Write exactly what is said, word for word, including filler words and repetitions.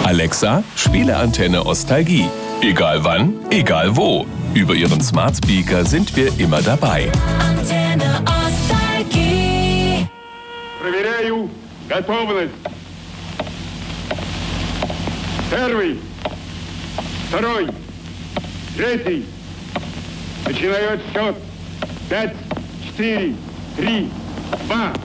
Alexa, spiele Antenne Ostalgie. Egal wann, egal wo. Über Ihren Smart Speaker sind wir immer dabei. Antenne Ostalgie. Проверяю готовность. Первый, второй, третий. Начинаю отсчет. Пять, четыре, три, два.